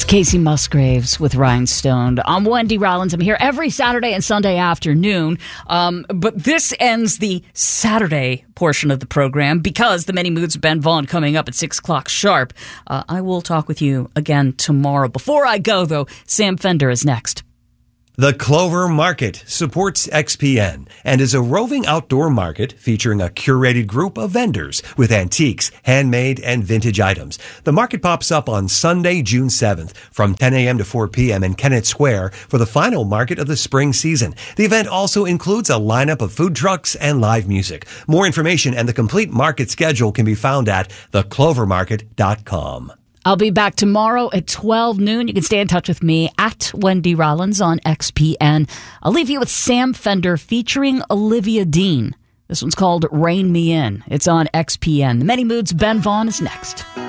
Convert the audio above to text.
Casey Musgraves with Rhinestone. I'm Wendy Rollins. I'm here every Saturday and Sunday afternoon. But this ends the Saturday portion of the program because the Many Moods of Ben Vaughn coming up at 6 o'clock sharp. I will talk with you again tomorrow. Before I go, though, Sam Fender is next. The Clover Market supports XPN and is a roving outdoor market featuring a curated group of vendors with antiques, handmade, and vintage items. The market pops up on Sunday, June 7th from 10 a.m. to 4 p.m. in Kennett Square for the final market of the spring season. The event also includes a lineup of food trucks and live music. More information and the complete market schedule can be found at theclovermarket.com. I'll be back tomorrow at 12 noon. You can stay in touch with me at Wendy Rollins on XPN. I'll leave you with Sam Fender featuring Olivia Dean. This one's called Rain Me In. It's on XPN. The Many Moods, Ben Vaughn is next.